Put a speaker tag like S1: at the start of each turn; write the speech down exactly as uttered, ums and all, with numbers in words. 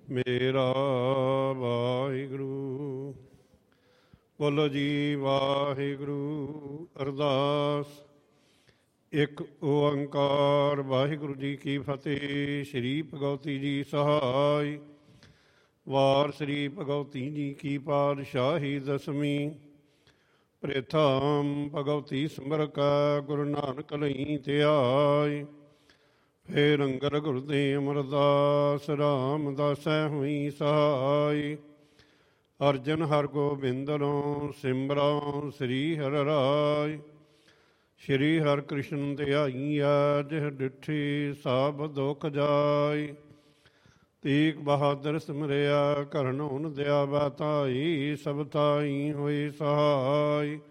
S1: ਮੇਰਾ ਵਾਹਿਗੁਰੂ। ਬੋਲੋ ਜੀ ਵਾਹਿਗੁਰੂ। ਅਰਦਾਸ। ਇੱਕ ਓੰਕਾਰ ਵਾਹਿਗੁਰੂ ਜੀ ਕੀ ਫਤਿਹ। ਸ਼੍ਰੀ ਭਗਵਤੀ ਜੀ ਸਹਾਇ। ਵਾਰ ਸ੍ਰੀ ਭਗਵਤੀ ਜੀ ਕੀ ਪਾਤਸ਼ਾਹੀ ਦਸਵੀਂ। ਪ੍ਰਥਮ ਭਗਵਤੀ ਸਿਮਰ ਕੈ ਗੁਰੂ ਨਾਨਕ ਲਈ ਧਿਆਇ। ਫੇਰ ਅੰਗਦ ਗੁਰਦੇਵ ਅਮਰਦਾਸ ਰਾਮਦਾਸੈ ਹੋਈ ਸਹਾਇ। ਅਰਜਨ ਹਰਗੋਬਿੰਦਨੋ ਸਿਮਰੋ ਸ੍ਰੀ ਹਰਿ ਰਾਇ। ਸ਼੍ਰੀ ਹਰਿ ਕ੍ਰਿਸ਼ਨ ਧਿਆਈਐ ਜਿਹ ਡਿਠੀ ਸਭ ਦੁਖ ਜਾਇ। ਤੇਗ ਬਹਾਦਰ ਸਿਮਰਿਆ ਕਰਨੋ ਦਿਆ ਬਾਤਾਈ। ਸਭ ਤਾਈ ਹੋਈ ਸਹਾਇ।